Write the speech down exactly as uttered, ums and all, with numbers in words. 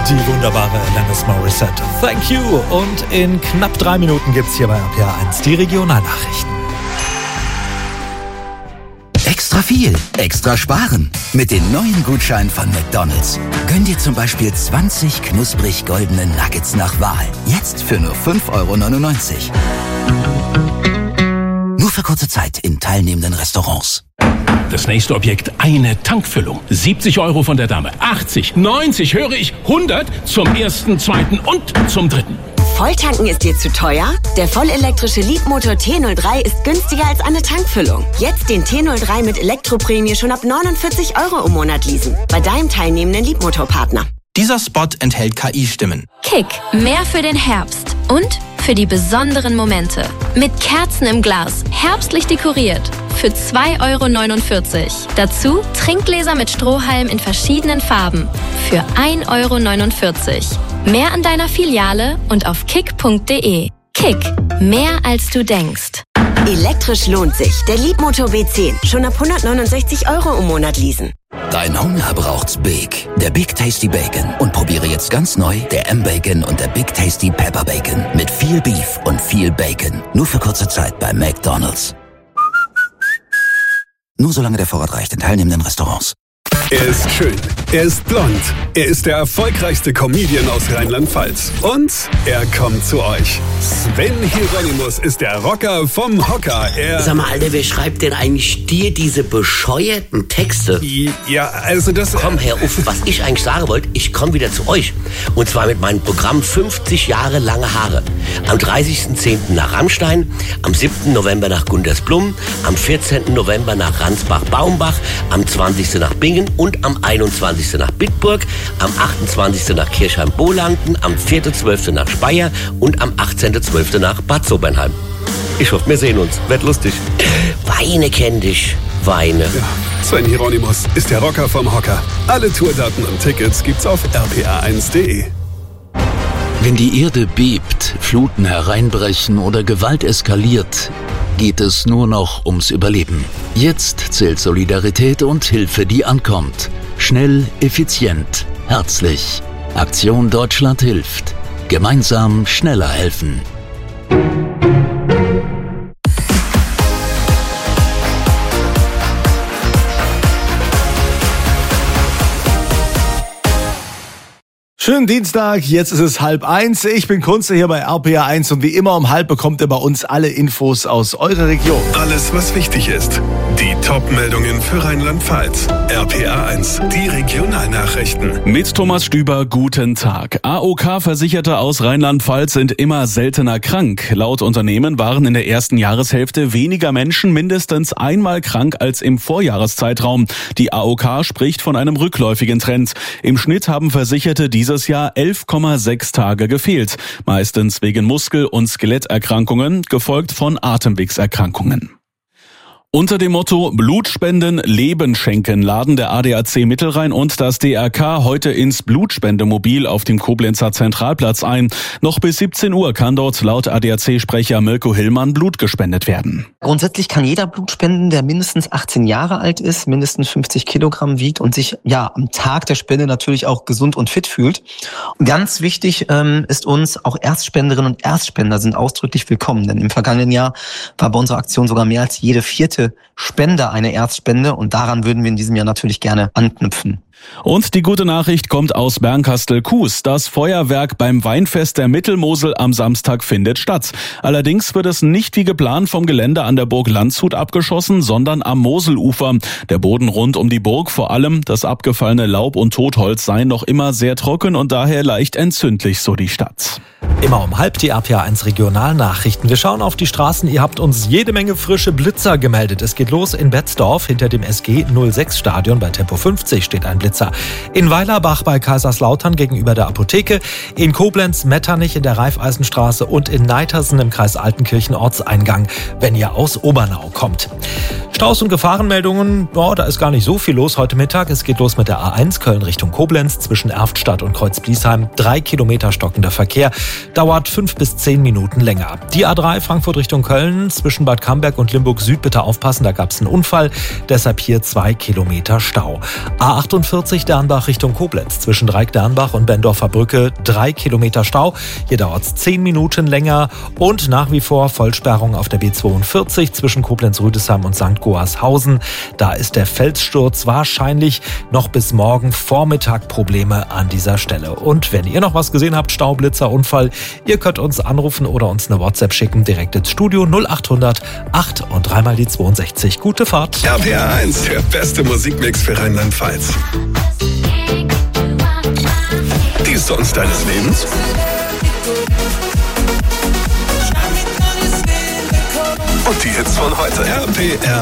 die wunderbare Alanis Morissette. Thank you. Und in knapp drei Minuten gibt's hier bei R P R eins die Regionalnachrichten. Extra viel, extra sparen. Mit den neuen Gutscheinen von McDonald's. Gönn dir zum Beispiel zwanzig knusprig goldene Nuggets nach Wahl. Jetzt für nur fünf Euro neunundneunzig. Nur für kurze Zeit in teilnehmenden Restaurants. Das nächste Objekt, eine Tankfüllung. siebzig Euro von der Dame, achtzig, neunzig, höre ich, hundert zum ersten, zweiten und zum dritten. Volltanken ist dir zu teuer? Der vollelektrische Leapmotor T null drei ist günstiger als eine Tankfüllung. Jetzt den T null drei mit Elektroprämie schon ab neunundvierzig Euro im Monat leasen. Bei deinem teilnehmenden Leapmotor-Partner. Dieser Spot enthält K I-Stimmen. Kick, mehr für den Herbst und für die besonderen Momente. Mit Kerzen im Glas, herbstlich dekoriert. Für zwei Euro neunundvierzig. Dazu Trinkgläser mit Strohhalm in verschiedenen Farben. Für ein Euro neunundvierzig. Mehr an deiner Filiale und auf kick punkt de. Kick, mehr als du denkst. Elektrisch lohnt sich. Der Leapmotor B zehn. Schon ab hundertneunundsechzig Euro im Monat leasen. Dein Hunger braucht's Big. Der Big Tasty Bacon. Und probiere jetzt ganz neu der M-Bacon und der Big Tasty Pepper Bacon. Mit viel Beef und viel Bacon. Nur für kurze Zeit bei McDonald's. Nur solange der Vorrat reicht in teilnehmenden Restaurants. Er ist schön, er ist blond, er ist der erfolgreichste Comedian aus Rheinland-Pfalz. Und er kommt zu euch. Sven Hieronymus ist der Rocker vom Hocker. Er Sag mal, Alter, wer schreibt denn eigentlich dir diese bescheuerten Texte? Ja, also das... Komm, Herr Uff, was ich eigentlich sagen wollte, ich komme wieder zu euch. Und zwar mit meinem Programm fünfzig Jahre lange Haare. Am dreißigsten zehnten nach Rammstein, am siebten November nach Gundersblum, am vierzehnten November nach Ransbach-Baumbach, am zwanzigsten nach Bingen und am einundzwanzigsten nach Bitburg, am achtundzwanzigsten nach Kirchheim-Bolanden, am vierten zwölften nach Speyer und am achtzehnten zwölften nach Bad Sobernheim. Ich hoffe, wir sehen uns. Wird lustig. Weine kenn dich. Weine. Ja, Sven Hieronymus ist der Rocker vom Hocker. Alle Tourdaten und Tickets gibt's auf r p r eins punkt de. Wenn die Erde bebt, Fluten hereinbrechen oder Gewalt eskaliert, geht es nur noch ums Überleben. Jetzt zählt Solidarität und Hilfe, die ankommt. Schnell, effizient, herzlich. Aktion Deutschland hilft. Gemeinsam schneller helfen. Schönen Dienstag, jetzt ist es halb eins. Ich bin Kunze hier bei R P R eins und wie immer um halb bekommt ihr bei uns alle Infos aus eurer Region. Alles, was wichtig ist. Die Top-Meldungen für Rheinland-Pfalz. R P R eins, die Regionalnachrichten. Mit Thomas Stüber, guten Tag. A O K-Versicherte aus Rheinland-Pfalz sind immer seltener krank. Laut Unternehmen waren in der ersten Jahreshälfte weniger Menschen mindestens einmal krank als im Vorjahreszeitraum. Die A O K spricht von einem rückläufigen Trend. Im Schnitt haben Versicherte dieses Jahr elf Komma sechs Tage gefehlt. Meistens wegen Muskel- und Skeletterkrankungen, gefolgt von Atemwegserkrankungen. Unter dem Motto Blutspenden, Leben schenken laden der A D A C Mittelrhein und das D R K heute ins Blutspendemobil auf dem Koblenzer Zentralplatz ein. Noch bis siebzehn Uhr kann dort laut A D A C-Sprecher Mirko Hillmann Blut gespendet werden. Grundsätzlich kann jeder Blut spenden, der mindestens achtzehn Jahre alt ist, mindestens fünfzig Kilogramm wiegt und sich ja am Tag der Spende natürlich auch gesund und fit fühlt. Ganz wichtig ähm, ist uns, auch Erstspenderinnen und Erstspender sind ausdrücklich willkommen, denn im vergangenen Jahr war bei unserer Aktion sogar mehr als jede vierte Spender eine Erstspende und daran würden wir in diesem Jahr natürlich gerne anknüpfen. Und die gute Nachricht kommt aus Bernkastel-Kues. Das Feuerwerk beim Weinfest der Mittelmosel am Samstag findet statt. Allerdings wird es nicht wie geplant vom Gelände an der Burg Landshut abgeschossen, sondern am Moselufer. Der Boden rund um die Burg, vor allem das abgefallene Laub und Totholz, sei noch immer sehr trocken und daher leicht entzündlich, so die Stadt. Immer um halb die R P R eins Regionalnachrichten. Wir schauen auf die Straßen. Ihr habt uns jede Menge frische Blitzer gemeldet. Es geht los in Betzdorf. Hinter dem S G null sechs Stadion bei Tempo fünfzig steht ein Blitzer. In Weilerbach bei Kaiserslautern gegenüber der Apotheke. In Koblenz, Metternich in der Raiffeisenstraße und in Neitersen im Kreis Altenkirchen Ortseingang, wenn ihr aus Obernau kommt. Staus und Gefahrenmeldungen, oh, da ist gar nicht so viel los heute Mittag. Es geht los mit der A eins Köln Richtung Koblenz zwischen Erftstadt und Kreuz-Bliesheim. Drei Kilometer stockender Verkehr, dauert fünf bis zehn Minuten länger. Die A drei Frankfurt Richtung Köln zwischen Bad Camberg und Limburg Süd, bitte aufpassen, da gab es einen Unfall. Deshalb hier zwei Kilometer Stau. A achtundvierzig Dernbach Richtung Koblenz zwischen Dreieck-Dernbach und Bendorfer Brücke. Drei Kilometer Stau. Hier dauert es zehn Minuten länger. Und nach wie vor Vollsperrung auf der B zweiundvierzig zwischen Koblenz-Rüdesheim und Sankt Goarshausen. Da ist der Felssturz wahrscheinlich noch bis morgen Vormittag Probleme an dieser Stelle. Und wenn ihr noch was gesehen habt, Stau, Blitzer, Unfall, ihr könnt uns anrufen oder uns eine WhatsApp schicken, direkt ins Studio null achthundert acht und dreimal die zweiundsechzig. Gute Fahrt. R P R eins, der beste Musikmix für Rheinland-Pfalz. Die Songs deines Lebens? Und die Hits von heute. R P R